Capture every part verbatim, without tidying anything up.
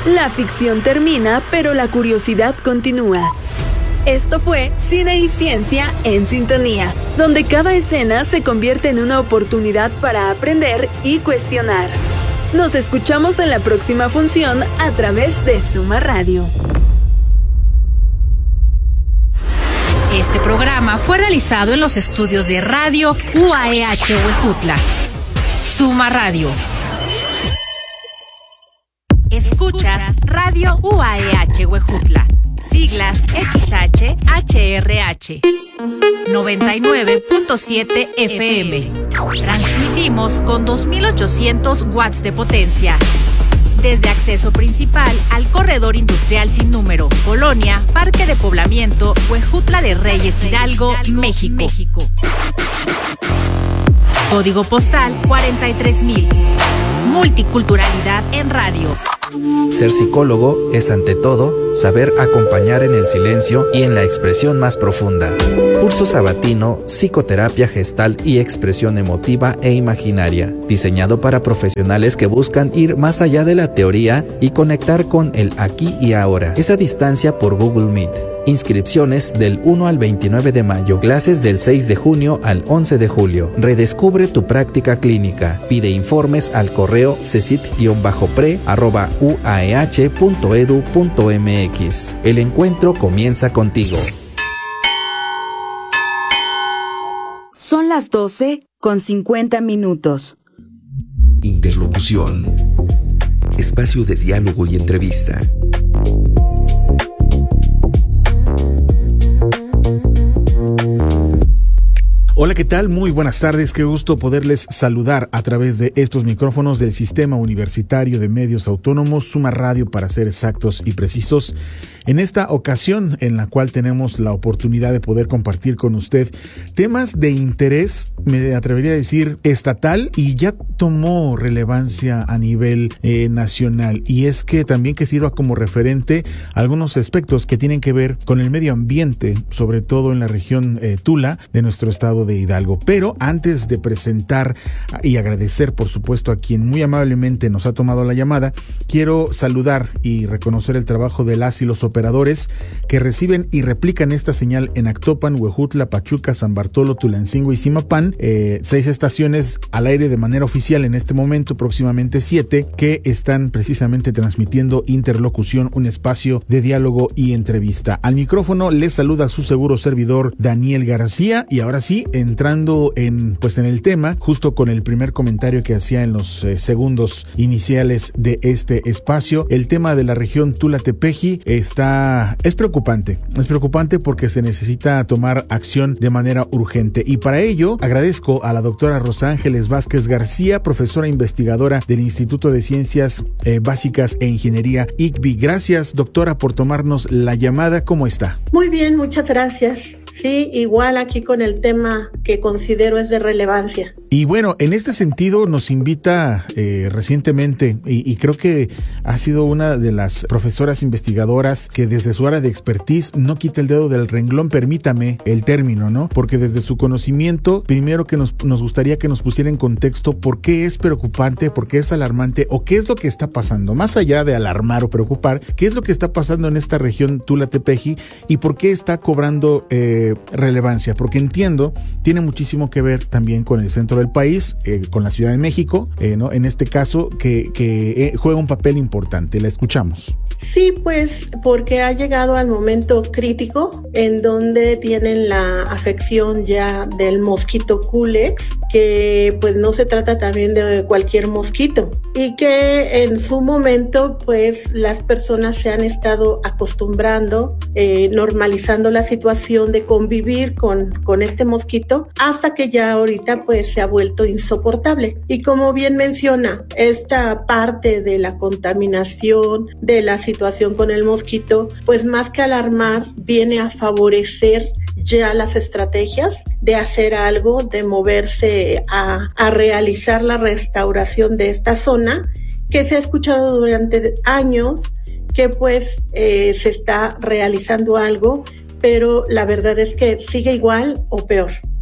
La ficción termina, pero la curiosidad continúa. Esto fue Cine y Ciencia en Sintonía, donde cada escena se convierte en una oportunidad para aprender y cuestionar. Nos escuchamos en la próxima función a través de Suma Radio. Este programa fue realizado en los estudios de Radio U A E H Huejutla. Suma Radio. Escuchas Radio U A E H Huejutla. Siglas X H H R H. noventa y nueve punto siete F M. Transmitimos con dos mil ochocientos watts de potencia. Desde acceso principal al corredor industrial sin número, Colonia, Parque de Poblamiento, Huejutla de Reyes, Hidalgo, México. México. Código postal cuarenta y tres mil. Multiculturalidad en radio. Ser psicólogo es ante todo saber acompañar en el silencio y en la expresión más profunda. Curso sabatino, psicoterapia gestalt y expresión emotiva e imaginaria, diseñado para profesionales que buscan ir más allá de la teoría y conectar con el aquí y ahora. Es a distancia por Google Meet. Inscripciones del uno al veintinueve de mayo. Clases del seis de junio al once de julio. Redescubre tu práctica clínica. Pide informes al correo cesit-pre arroba uaeh punto edu punto mx. El encuentro comienza contigo. Son las doce con cincuenta minutos. Interlocución. Espacio de diálogo y entrevista. Hola, ¿qué tal? Muy buenas tardes, qué gusto poderles saludar a través de estos micrófonos del Sistema Universitario de Medios Autónomos, Suma Radio para ser exactos y precisos, en esta ocasión en la cual tenemos la oportunidad de poder compartir con usted temas de interés, me atrevería a decir, estatal, y ya tomó relevancia a nivel eh, nacional, y es que también que sirva como referente algunos aspectos que tienen que ver con el medio ambiente, sobre todo en la región eh, Tula de nuestro estado de Hidalgo. Pero antes de presentar y agradecer por supuesto a quien muy amablemente nos ha tomado la llamada, quiero saludar y reconocer el trabajo de las y los operadores que reciben y replican esta señal en Actopan, Huejutla, Pachuca, San Bartolo, Tulancingo y Zimapán, eh, seis estaciones al aire de manera oficial en este momento, próximamente siete, que están precisamente transmitiendo Interlocución, un espacio de diálogo y entrevista. Al micrófono les saluda su seguro servidor Daniel García, y ahora sí, entrando en pues en el tema, justo con el primer comentario que hacía en los eh, segundos iniciales de este espacio, el tema de la región Tula-Tepeji está es preocupante, es preocupante porque se necesita tomar acción de manera urgente, y para ello agradezco a la doctora Rosa Ángeles Vázquez García, profesora investigadora del Instituto de Ciencias eh, Básicas e Ingeniería I C B I. Gracias, doctora, por tomarnos la llamada. ¿Cómo está? Muy bien, muchas gracias. Sí, igual aquí con el tema que considero es de relevancia. Y bueno, en este sentido nos invita eh, recientemente, y, y creo que ha sido una de las profesoras investigadoras que desde su área de expertise no quita el dedo del renglón, permítame el término, ¿no? Porque desde su conocimiento, primero que nos, nos gustaría que nos pusiera en contexto por qué es preocupante, por qué es alarmante, o qué es lo que está pasando, más allá de alarmar o preocupar, qué es lo que está pasando en esta región Tula-Tepeji y por qué está cobrando eh, relevancia, porque entiendo, tiene muchísimo que ver también con el centro del país, eh, con la Ciudad de México, eh, ¿no? En este caso, que, que eh, juega un papel importante. La escuchamos. Sí, pues porque ha llegado al momento crítico en donde tienen la afección ya del mosquito Culex, que pues no se trata también de cualquier mosquito, y que en su momento pues las personas se han estado acostumbrando, eh, normalizando la situación de convivir con, con este mosquito, hasta que ya ahorita pues se ha vuelto insoportable. Y como bien menciona, esta parte de la contaminación, de la situación con el mosquito, pues más que alarmar, viene a favorecer ya las estrategias de hacer algo, de moverse a, a realizar la restauración de esta zona, que se ha escuchado durante años que pues eh, se está realizando algo, pero la verdad es que sigue igual o peor.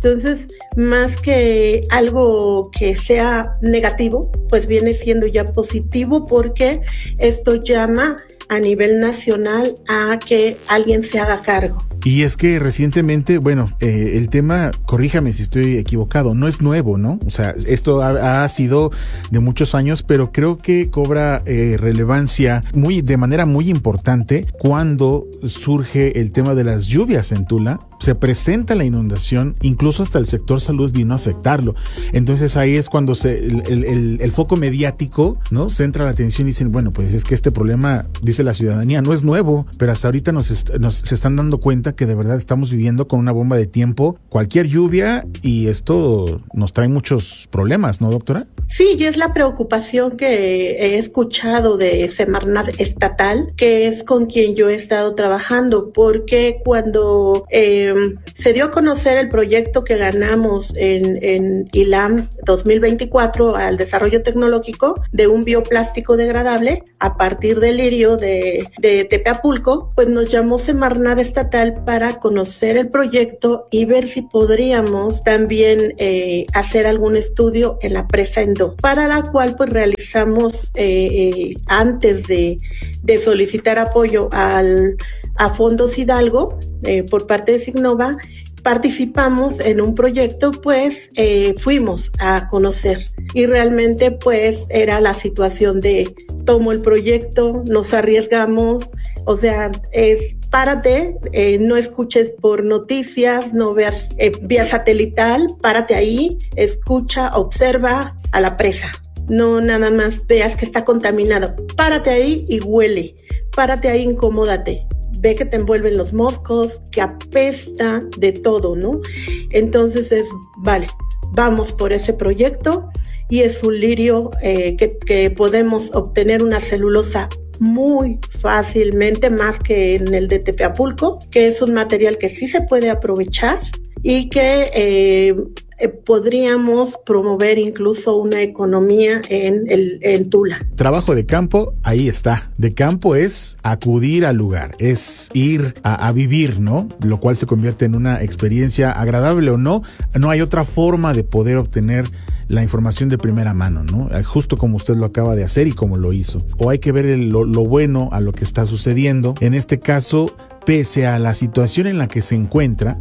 Entonces, más que algo que sea negativo, pues viene siendo ya positivo, porque esto llama a nivel nacional a que alguien se haga cargo. Y es que recientemente, bueno, eh, el tema, corríjame si estoy equivocado, no es nuevo, ¿no? O sea, esto ha, ha sido de muchos años, pero creo que cobra eh, relevancia muy, de manera muy importante cuando surge el tema de las lluvias en Tula. Se presenta la inundación, incluso hasta el sector salud vino a afectarlo. Entonces ahí es cuando se, el, el, el foco mediático, ¿no?, centra la atención y dicen, bueno, pues es que este problema, dice la ciudadanía, no es nuevo, pero hasta ahorita nos, est- nos se están dando cuenta que de verdad estamos viviendo con una bomba de tiempo, cualquier lluvia, y esto nos trae muchos problemas, ¿no, doctora? Sí, y es la preocupación que he escuchado de Semarnat estatal, que es con quien yo he estado trabajando, porque cuando eh, se dio a conocer el proyecto que ganamos en, en I L A M dos mil veinticuatro al desarrollo tecnológico de un bioplástico degradable a partir del lirio de, de Tepeapulco, pues nos llamó Semarnat estatal para conocer el proyecto y ver si podríamos también eh, hacer algún estudio en la presa Endó, para la cual pues realizamos eh, eh, antes de, de solicitar apoyo al, a Fondos Hidalgo eh, por parte de Signova, participamos en un proyecto, pues eh, fuimos a conocer y realmente pues era la situación de tomo el proyecto, nos arriesgamos, o sea, es párate, eh, no escuches por noticias, no veas eh, vía satelital, párate ahí, escucha, observa a la presa. No nada más veas que está contaminado, párate ahí y huele, párate ahí, incomódate. Ve que te envuelven los moscos, que apesta de todo, ¿no? Entonces es, vale, vamos por ese proyecto y es un lirio eh, que, que podemos obtener una celulosa muy fácilmente, más que en el de Tepeapulco, que es un material que sí se puede aprovechar y que eh, eh, podríamos promover incluso una economía en, el, en Tula. Trabajo de campo, ahí está. De campo es acudir al lugar, es ir a, a vivir, ¿no? Lo cual se convierte en una experiencia agradable o no. No hay otra forma de poder obtener la información de primera mano, ¿no? Justo como usted lo acaba de hacer y como lo hizo. O hay que ver el, lo, lo bueno a lo que está sucediendo. En este caso, pese a la situación en la que se encuentra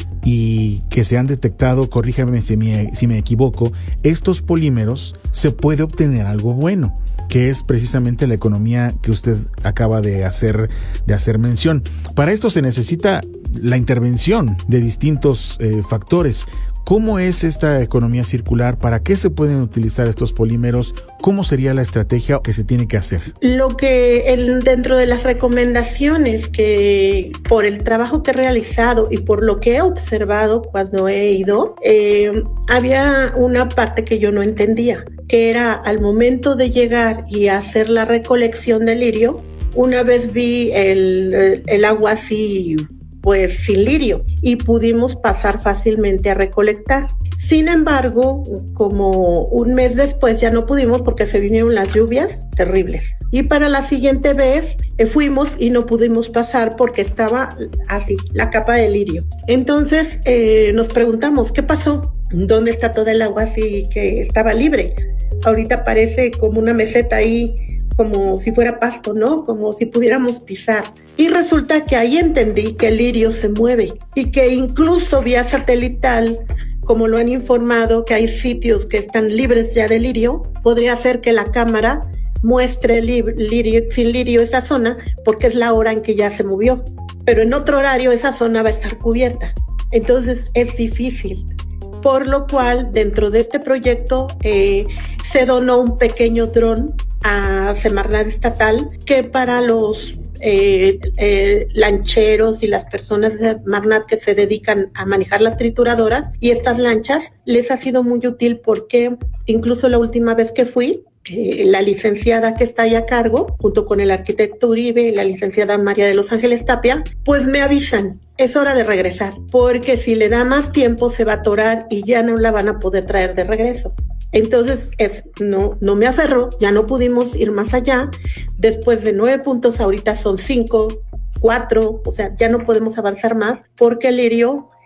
y que se han detectado, corríjame si me, si me equivoco, estos polímeros, se puede obtener algo bueno, que es precisamente la economía que usted acaba de hacer, de hacer mención. Para esto se necesita la intervención de distintos eh, factores. ¿Cómo es esta economía circular? ¿Para qué se pueden utilizar estos polímeros? ¿Cómo sería la estrategia que se tiene que hacer? Lo que el, dentro de las recomendaciones que por el trabajo que he realizado y por lo que he observado cuando he ido, eh, había una parte que yo no entendía, que era al momento de llegar y hacer la recolección del lirio, una vez vi el, el agua así, pues sin lirio, y pudimos pasar fácilmente a recolectar. Sin embargo, como un mes después ya no pudimos porque se vinieron las lluvias terribles. Y para la siguiente vez eh, fuimos y no pudimos pasar porque estaba así, la capa de lirio. Entonces eh, nos preguntamos, ¿qué pasó? ¿Dónde está toda el agua así que estaba libre? Ahorita parece como una meseta ahí, como si fuera pasto, ¿no? Como si pudiéramos pisar. Y resulta que ahí entendí que el lirio se mueve y que incluso vía satelital, como lo han informado, que hay sitios que están libres ya de lirio, podría ser que la cámara muestre li- lirio, sin lirio esa zona porque es la hora en que ya se movió. Pero en otro horario esa zona va a estar cubierta. Entonces es difícil. Por lo cual, dentro de este proyecto eh, se donó un pequeño dron a Semarnat estatal, que para los eh, eh, lancheros y las personas de Semarnat que se dedican a manejar las trituradoras y estas lanchas, les ha sido muy útil porque incluso la última vez que fui, eh, la licenciada que está ahí a cargo, junto con el arquitecto Uribe y la licenciada María de los Ángeles Tapia, pues me avisan, es hora de regresar, porque si le da más tiempo se va a atorar y ya no la van a poder traer de regreso. Entonces, es, no, no me aferro, ya no pudimos ir más allá. Después de nueve puntos, ahorita son cinco, cuatro, o sea, ya no podemos avanzar más porque el lirio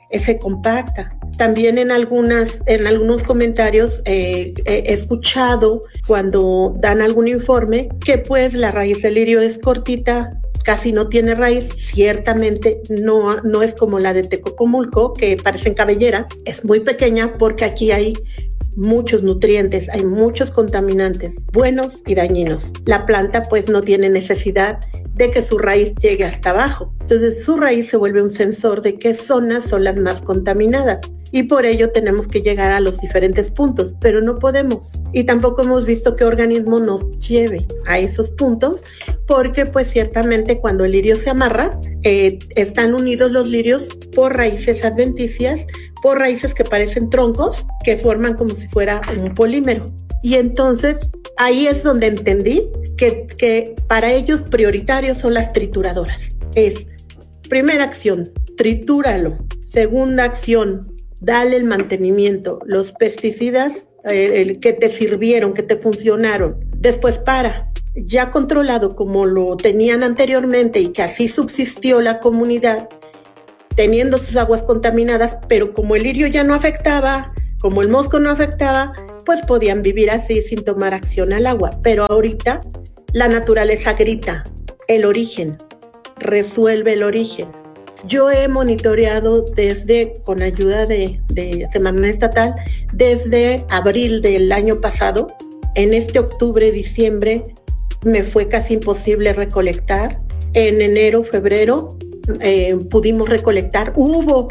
eh, se compacta. También en algunas, en algunos comentarios eh, he escuchado cuando dan algún informe que pues la raíz del lirio es cortita, casi no tiene raíz. Ciertamente no, no es como la de Tecocomulco, que parecen cabellera, es muy pequeña porque aquí hay muchos nutrientes, hay muchos contaminantes buenos y dañinos. La planta pues no tiene necesidad de que su raíz llegue hasta abajo. Entonces su raíz se vuelve un sensor de qué zonas son las más contaminadas. Y por ello tenemos que llegar a los diferentes puntos, pero no podemos. Y tampoco hemos visto qué organismo nos lleve a esos puntos, porque pues ciertamente cuando el lirio se amarra, eh, están unidos los lirios por raíces adventicias, por raíces que parecen troncos, que forman como si fuera un polímero. Y entonces ahí es donde entendí que, que para ellos prioritarios son las trituradoras. Es, primera acción, tritúralo. Segunda acción, dale el mantenimiento, los pesticidas eh, el que te sirvieron, que te funcionaron. Después para, ya controlado como lo tenían anteriormente y que así subsistió la comunidad, teniendo sus aguas contaminadas, pero como el lirio ya no afectaba, como el mosco no afectaba, pues podían vivir así sin tomar acción al agua. Pero ahorita la naturaleza grita, el origen, resuelve el origen. Yo he monitoreado desde, con ayuda de, de Semarnat Estatal, desde abril del año pasado. En este octubre, diciembre, me fue casi imposible recolectar. En enero, febrero, eh, pudimos recolectar. Hubo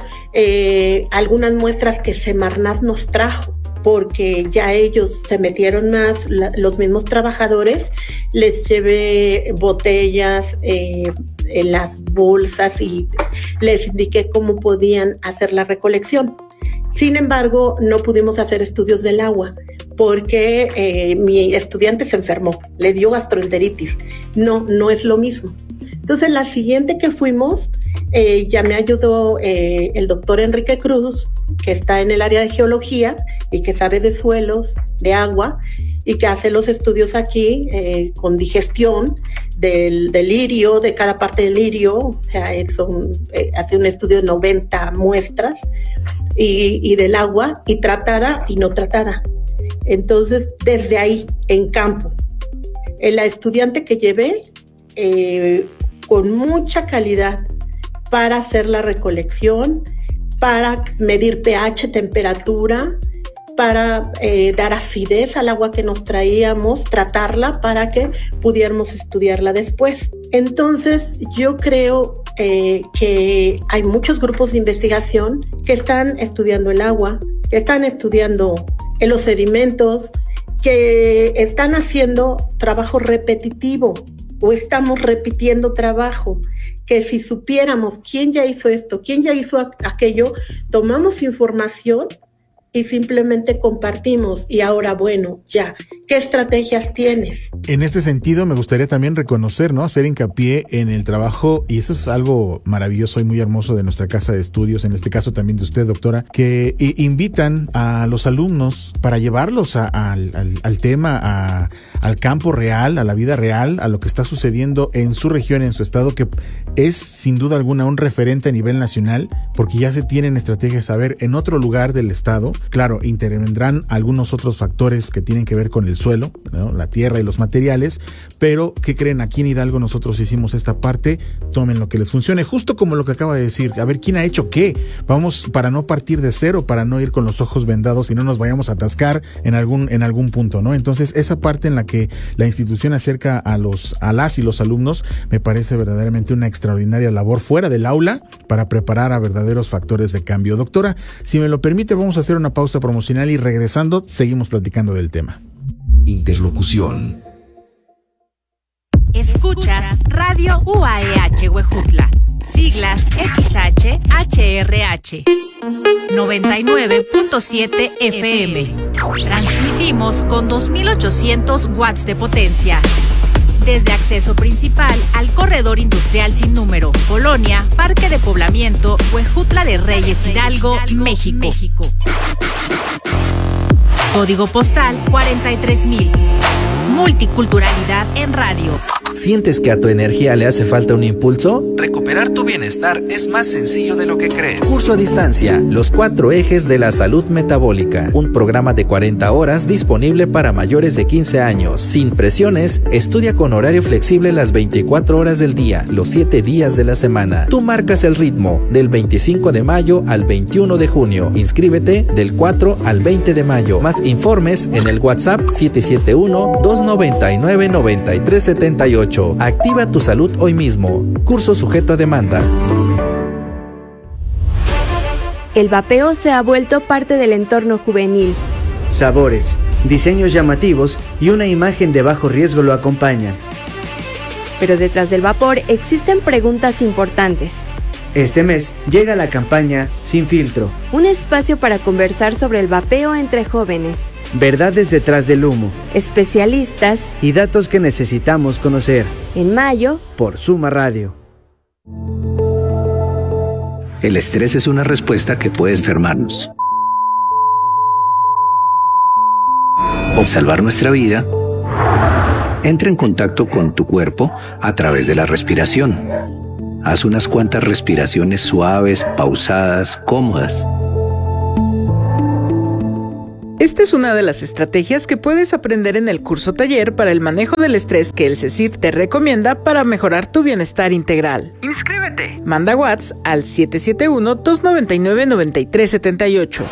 eh, algunas muestras que Semarnat nos trajo, porque ya ellos se metieron más, la, los mismos trabajadores, les llevé botellas, eh, en las bolsas y les indiqué cómo podían hacer la recolección. Sin embargo, no pudimos hacer estudios del agua porque eh, mi estudiante se enfermó, le dio gastroenteritis. No, no es lo mismo. Entonces, la siguiente que fuimos, eh, ya me ayudó eh, el doctor Enrique Cruz, que está en el área de geología y que sabe de suelos, de agua, y que hace los estudios aquí eh, con digestión del, del lirio, de cada parte del lirio. O sea, es un, eh, hace un estudio de noventa muestras y, y del agua, y tratada y no tratada. Entonces, desde ahí, en campo, eh, la estudiante que llevé, eh, con mucha calidad para hacer la recolección, para medir pH, temperatura, para eh, dar acidez al agua que nos traíamos, tratarla para que pudiéramos estudiarla después. Entonces, yo creo eh, que hay muchos grupos de investigación que están estudiando el agua, que están estudiando eh, los sedimentos, que están haciendo trabajo repetitivo o estamos repitiendo trabajo, que si supiéramos quién ya hizo esto, quién ya hizo aquello, tomamos información y simplemente compartimos. Y ahora, bueno, ya, ¿qué estrategias tienes? En este sentido, me gustaría también reconocer, ¿no? Hacer hincapié en el trabajo, y eso es algo maravilloso y muy hermoso de nuestra casa de estudios, en este caso también de usted, doctora, que eh, invitan a los alumnos para llevarlos a, a, al, al tema, a, al campo real, a la vida real, a lo que está sucediendo en su región, en su estado, que es sin duda alguna un referente a nivel nacional, porque ya se tienen estrategias a ver en otro lugar del estado. Claro, intervendrán algunos otros factores que tienen que ver con el suelo, ¿no? La tierra y los materiales, pero ¿qué creen? Aquí en Hidalgo nosotros hicimos esta parte, tomen lo que les funcione, justo como lo que acaba de decir, a ver quién ha hecho qué, vamos para no partir de cero, para no ir con los ojos vendados y no nos vayamos a atascar en algún, en algún punto, ¿no? Entonces, esa parte en la que la institución acerca a los, a las y los alumnos, me parece verdaderamente una extraordinaria labor fuera del aula para preparar a verdaderos factores de cambio. Doctora, si me lo permite, vamos a hacer una pausa promocional y regresando seguimos platicando del tema. Interlocución. Escuchas Radio U A E H Huejutla, siglas X H H R H, noventa y nueve punto siete F M. Transmitimos con dos mil ochocientos watts de potencia. Desde acceso principal al corredor industrial sin número, Colonia, Parque de Poblamiento, Huejutla de Reyes, Hidalgo, México. Código postal cuarenta y tres mil. Multiculturalidad en radio. ¿Sientes que a tu energía le hace falta un impulso? Recuperar tu bienestar es más sencillo de lo que crees. Curso a distancia, los cuatro ejes de la salud metabólica. Un programa de cuarenta horas disponible para mayores de quince años. Sin presiones, estudia con horario flexible las veinticuatro horas del día, los siete días de la semana. Tú marcas el ritmo, del veinticinco de mayo al veintiuno de junio. Inscríbete del cuatro al veinte de mayo. Más informes en el WhatsApp siete siete uno, dos nueve nueve, nueve tres siete ocho. Activa tu salud hoy mismo. Curso sujeto a demanda. El vapeo se ha vuelto parte del entorno juvenil. Sabores, diseños llamativos y una imagen de bajo riesgo lo acompañan. Pero detrás del vapor existen preguntas importantes. Este mes llega la campaña Sin Filtro. Un espacio para conversar sobre el vapeo entre jóvenes. Verdades detrás del humo. Especialistas. Y datos que necesitamos conocer. En mayo. Por Suma Radio. El estrés es una respuesta que puede enfermarnos o salvar nuestra vida. Entra en contacto con tu cuerpo a través de la respiración. Haz unas cuantas respiraciones suaves, pausadas, cómodas. Esta es una de las estrategias que puedes aprender en el curso taller para el manejo del estrés que el CECID te recomienda para mejorar tu bienestar integral. ¡Inscríbete! Manda WhatsApp al siete siete uno, dos nueve nueve, nueve tres siete ocho.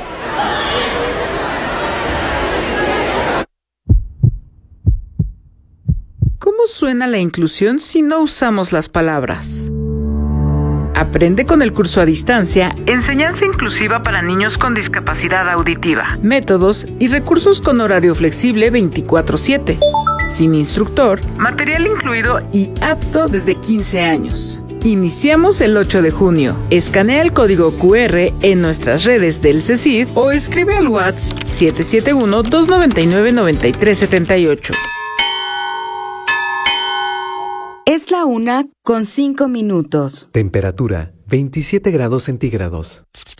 ¿Cómo suena la inclusión si no usamos las palabras? Aprende con el curso a distancia Enseñanza Inclusiva para Niños con Discapacidad Auditiva. Métodos y recursos con horario flexible veinticuatro siete. Sin instructor, material incluido y apto desde quince años. Iniciamos el ocho de junio. Escanea el código cu erre en nuestras redes del CECID o escribe al WhatsApp siete siete uno, dos nueve nueve, nueve tres siete ocho. Es la una con cinco minutos. Temperatura veintisiete grados centígrados.